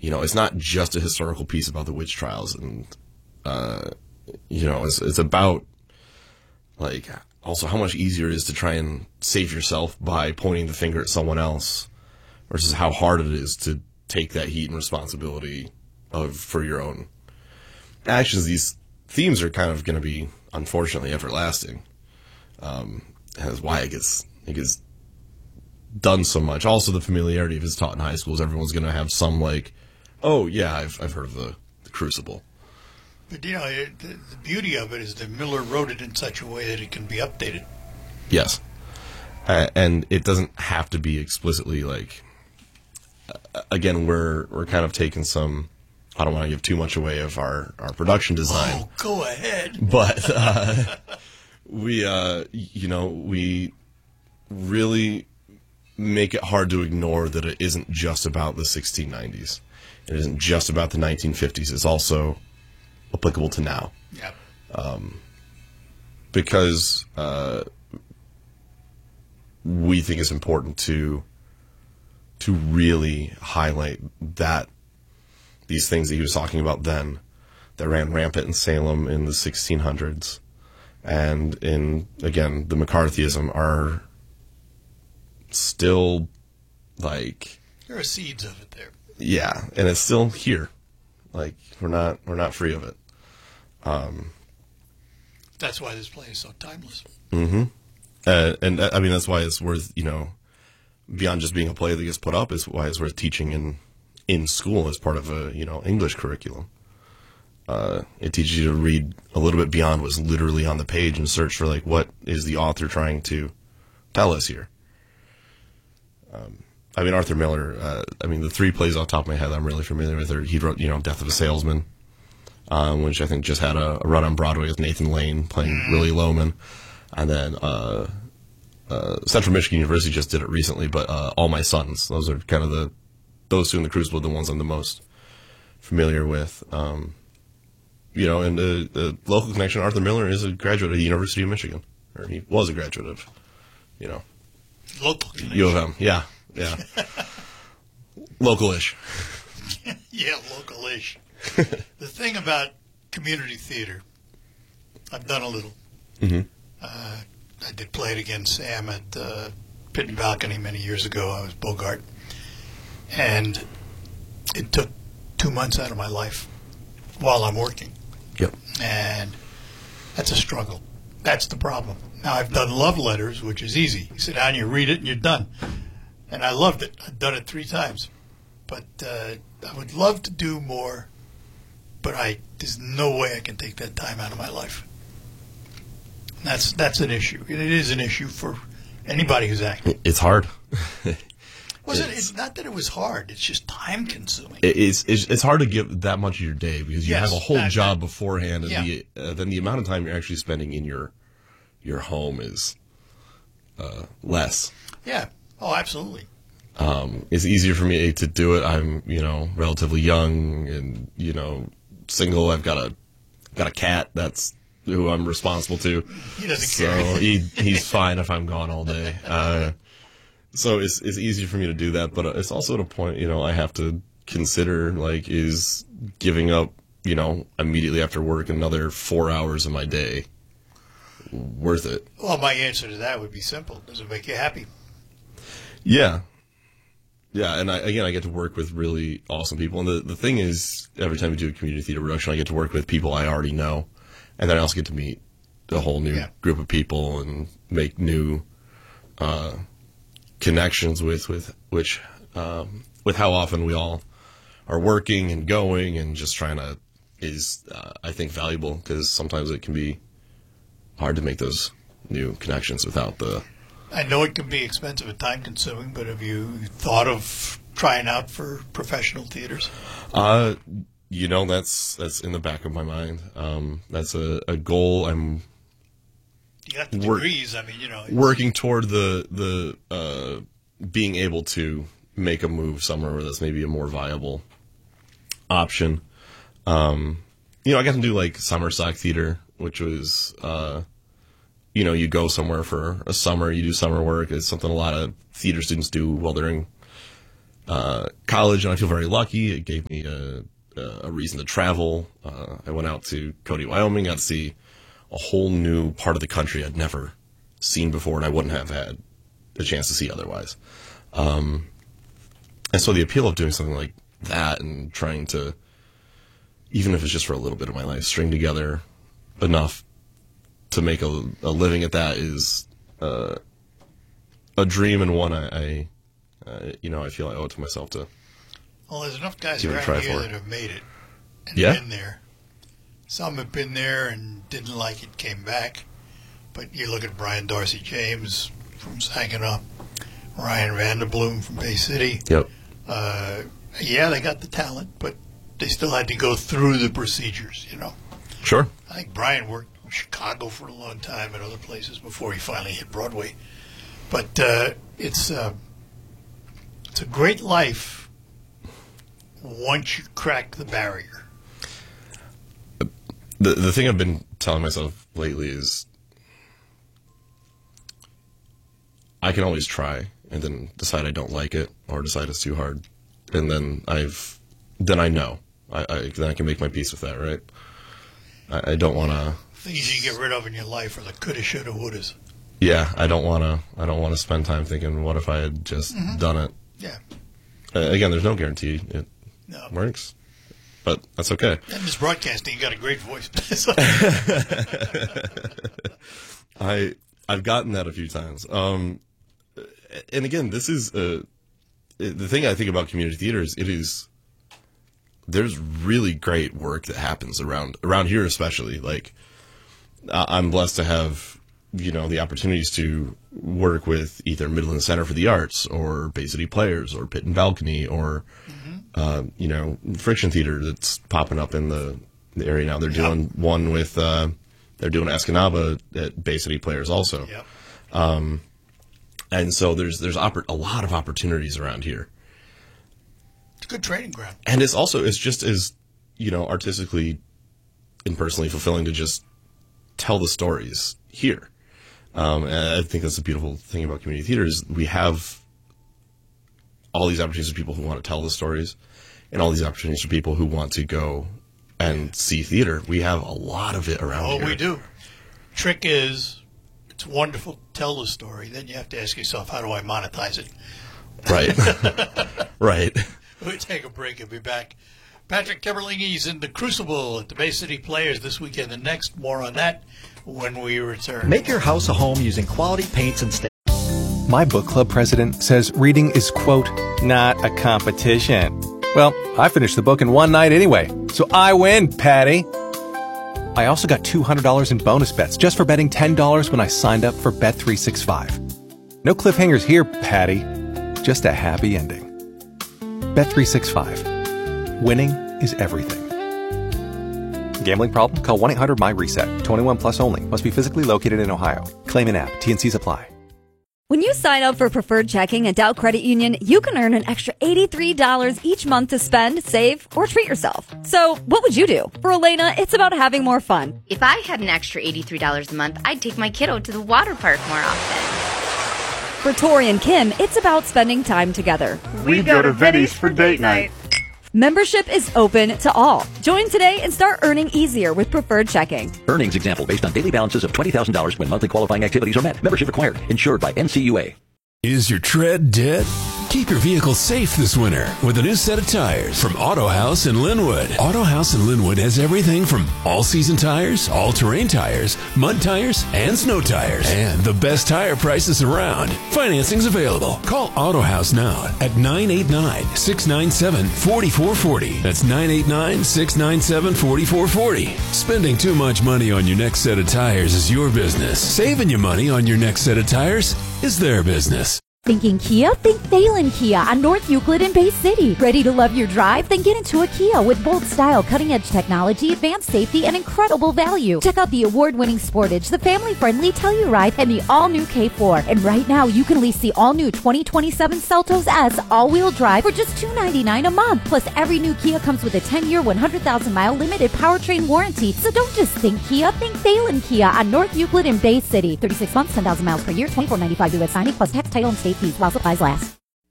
it's not just a historical piece about the witch trials, and it's about like also how much easier it is to try and save yourself by pointing the finger at someone else versus how hard it is to take that heat and responsibility for your own actions. These themes are kind of going to be, unfortunately, everlasting. That's why it gets done so much. Also, the familiarity of it's taught in high schools. Everyone's going to have some like, oh yeah, I've heard of the Crucible. But the beauty of it is that Miller wrote it in such a way that it can be updated. Yes, and it doesn't have to be explicitly like. Again, we're kind of taking some. I don't want to give too much away of our production design. Oh, go ahead. But we really make it hard to ignore that it isn't just about the 1690s. It isn't just about the 1950s. It's also applicable to now. Yeah. Because we think it's important to really highlight that these things that he was talking about then that ran rampant in Salem in the 1600s and in, again, the McCarthyism are still like... There are seeds of it there. Yeah, and it's still here. Like, we're not free of it. That's why this play is so timeless. Mm-hmm. And I mean, that's why it's worth, beyond just being a play that gets put up, is why it's worth teaching in school as part of a English curriculum. It teaches you to read a little bit beyond what's literally on the page and search for like what is the author trying to tell us here. I mean, Arthur Miller. The three plays off the top of my head I'm really familiar with are he wrote Death of a Salesman, which I think just had a run on Broadway with Nathan Lane playing Willie Loman, and then Central Michigan University just did it recently, but All My Sons. Those are kind of those two in the Crucible, the ones I'm the most familiar with. And the local connection, Arthur Miller is a graduate of the University of Michigan, or he was a graduate of, Local connection. U of M. Yeah. Local-ish. Yeah, local-ish. The thing about community theater, I've done a little. Mm-hmm. I did play it against Sam at Pit and Balcony many years ago. I was Bogart. And it took 2 months out of my life while I'm working. Yep. And that's a struggle. That's the problem. Now, I've done love letters, which is easy. You sit down, you read it, and you're done. And I loved it. I've done it 3 times. But I would love to do more, but there's no way I can take that time out of my life. That's an issue. It is an issue for anybody who's acting. It's hard. It's not that it was hard. It's just time consuming. It's hard to give that much of your day because you have a whole job beforehand, and then the amount of time you're actually spending in your home is less. Yeah. Oh, absolutely. It's easier for me to do it. I'm relatively young and single. I've got a cat that's who I'm responsible to. He doesn't care. So he's fine if I'm gone all day. So it's easy for me to do that, but it's also at a point, I have to consider, like, is giving up, immediately after work another 4 hours of my day worth it? Well, my answer to that would be simple. Does it make you happy? Yeah. Yeah, and I get to work with really awesome people. And the thing is, every time we do a community theater production, I get to work with people I already know. And then I also get to meet a whole new group of people and make new connections with how often we all are working and going and just trying to is, I think, valuable because sometimes it can be hard to make those new connections without the... I know it can be expensive and time-consuming, but have you thought of trying out for professional theaters? That's in the back of my mind. That's a goal I'm... You got the degrees. Working toward the being able to make a move somewhere where that's maybe a more viable option. I got to do like summer stock theater, which was, you go somewhere for a summer, you do summer work. It's something a lot of theater students do while they're in college, and I feel very lucky. It gave me a reason to travel. I went out to Cody, Wyoming, got to see a whole new part of the country I'd never seen before, and I wouldn't have had a chance to see otherwise. And so the appeal of doing something like that and trying to, even if it's just for a little bit of my life, string together enough to make a living at that is a dream, and one I feel I owe it to myself to. Well, there's enough guys give it a around try here for that it. have made it and Yeah? been there. Some have been there and didn't like it, came back. But you look at Brian Darcy James from Saginaw, Ryan Vanderbloom from Bay City. Yep. Yeah, they got the talent, but they still had to go through the procedures, you know. Sure. I think Brian worked in Chicago for a long time and other places before he finally hit Broadway. But it's a great life once you crack the barrier. The thing I've been telling myself lately is I can always try and then decide I don't like it or decide it's too hard, and then I know then I can make my peace with that, right? I don't want to. Things you get rid of in your life are the coulda, shoulda, wouldas. Yeah, I don't want to spend time thinking, what if I had just done it? Yeah. Again, there's no guarantee it No. works, but that's okay. And this broadcasting, you got a great voice. I've gotten that a few times. And again, this is the thing I think about community theater is there's really great work that happens around here, especially. Like, I'm blessed to have, the opportunities to work with either Midland Center for the Arts or Bay City Players or Pit and Balcony or, Friction Theater that's popping up in the area now. They're doing one with, they're doing Escanaba at Bay City Players also. Yep. And so there's a lot of opportunities around here. It's a good training ground. And it's just as, artistically and personally fulfilling to just tell the stories here. And I think that's the beautiful thing about community theater is we have all these opportunities for people who want to tell the stories and all these opportunities for people who want to go and see theater. We have a lot of it around here. Oh, we do. Trick is, it's wonderful to tell the story. Then you have to ask yourself, how do I monetize it? Right. Right. We'll take a break and be back. Patrick Kimberlingy's in the Crucible at the Bay City Players this weekend and next. More on that when we return. Make your house a home using quality paints and stains. My book club president says reading is, quote, not a competition. Well, I finished the book in one night anyway, so I win, Patty. I also got $200 in bonus bets just for betting $10 when I signed up for Bet365. No cliffhangers here, Patty. Just a happy ending. Bet365. Winning is everything. Gambling problem? Call 1-800-MY-RESET. 21 plus only. Must be physically located in Ohio. Claim in app. T&Cs apply. When you sign up for Preferred Checking at Dow Credit Union, you can earn an extra $83 each month to spend, save, or treat yourself. So, what would you do? For Elena, it's about having more fun. If I had an extra $83 a month, I'd take my kiddo to the water park more often. For Tori and Kim, it's about spending time together. We go to Vinny's for date night. Membership is open to all. Join today and start earning easier with Preferred Checking. Earnings example based on daily balances of $20,000 when monthly qualifying activities are met. Membership required. Insured by NCUA. Is your tread dead? Keep your vehicle safe this winter with a new set of tires from Auto House in Linwood. Auto House in Linwood has everything from all-season tires, all-terrain tires, mud tires, and snow tires. And the best tire prices around. Financing's available. Call Auto House now at 989-697-4440. That's 989-697-4440. Spending too much money on your next set of tires is your business. Saving you money on your next set of tires is their business. Thinking Kia? Think Thalen Kia on North Euclid in Bay City. Ready to love your drive? Then get into a Kia with bold style, cutting-edge technology, advanced safety, and incredible value. Check out the award-winning Sportage, the family-friendly Telluride, and the all-new K4. And right now, you can lease the all-new 2027 Seltos S all-wheel drive for just $299 a month. Plus, every new Kia comes with a 10-year, 100,000-mile limited powertrain warranty. So don't just think Kia, think Thalen Kia on North Euclid in Bay City. 36 months, 10,000 miles per year, $24.95 U.S. signing, plus tax, title, and state fees while supplies last.